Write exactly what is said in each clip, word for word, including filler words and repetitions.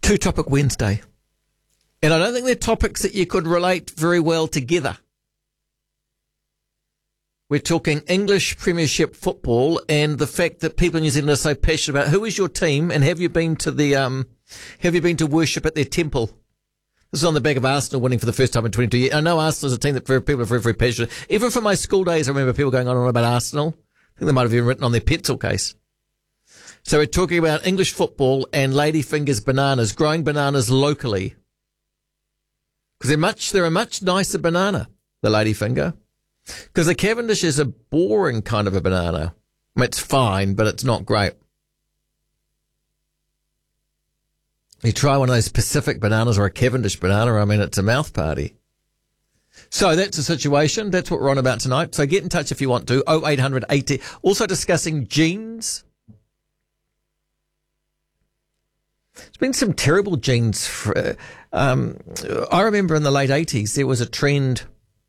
Two Topic Wednesday. And I don't think they're topics that you could relate very well together. We're talking English Premiership football and the fact that people in New Zealand are so passionate about who is your team and have you been to the um have you been to worship at their temple? This is on the back of Arsenal winning for the first time in twenty-two years. I know Arsenal is a team that very, people are very, very passionate. Even from my school days, I remember people going on and on about Arsenal. I think they might have even written on their pencil case. So we're talking about English football and Ladyfingers bananas, growing bananas locally. Because they're much, they're a much nicer banana, the Ladyfinger. Because the Cavendish is a boring kind of a banana. I mean, it's fine, but it's not great. You try one of those Pacific bananas or a Cavendish banana, I mean, it's a mouth party. So that's the situation. That's what we're on about tonight. So get in touch if you want to. oh eight hundred eighty. Also discussing jeans. There's been some terrible jeans. For, um, I remember in the late eighties, there was a trend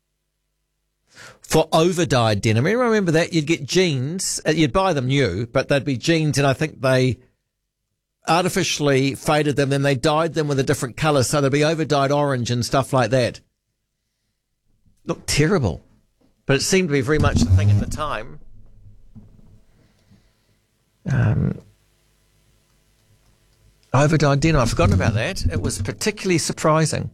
for over-dyed denim. I remember that. You'd get jeans, you'd buy them new, but they'd be jeans, and I think they artificially faded them, then they dyed them with a different colour, so they'd be over-dyed orange and stuff like that. Looked terrible, but it seemed to be very much the thing at the time. Um, over-dyed denim, I've forgotten about that. It was particularly surprising.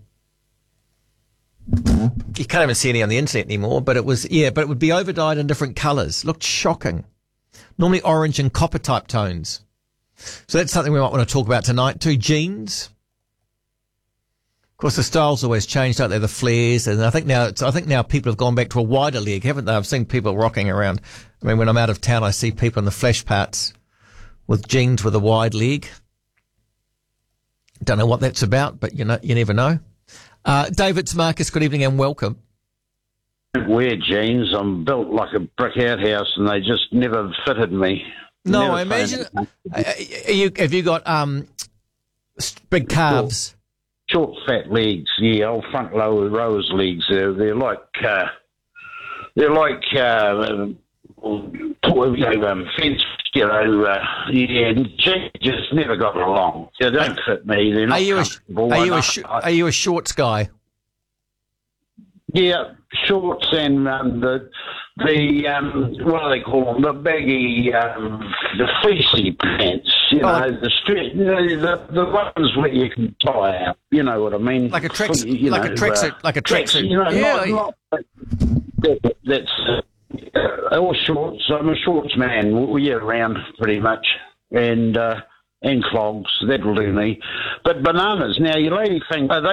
You can't even see any on the internet anymore, but it was, yeah, but it would be over-dyed in different colours. Looked shocking. Normally orange and copper type tones. So that's something we might want to talk about tonight too. Jeans. Of course, the styles always change, don't they? The flares, and I think now, it's, I think now people have gone back to a wider leg, haven't they? I've seen people rocking around. I mean, when I'm out of town, I see people in the flash parts with jeans with a wide leg. Don't know what that's about, but you know, you never know. Uh, David Marcus, good evening and welcome. I don't wear jeans. I'm built like a brick outhouse and they just never fitted me. No, never I imagine. Uh, are you, have you got um, big calves? Short, short, fat legs, yeah, old front lower rows legs. They're, they're like, uh, they're like, uh, you know, um, fence, you know, uh, yeah, jeans just never got along. They don't fit me. They're not are you comfortable. A, are, you a sh- are you a shorts guy? Yeah, shorts and um, the the um, what do they call them? The baggy, um, the fleecy pants. You know, oh, the straight, you know, the the ones where you can tie out. You know what I mean? Like a tracksuit, you like know, a tracksuit, uh, like a tracksuit. You know, yeah, not, not, that, that's uh, all shorts. I'm a shorts man. We year round pretty much, and uh, and clogs. That'll do me. But bananas now, your lady thing.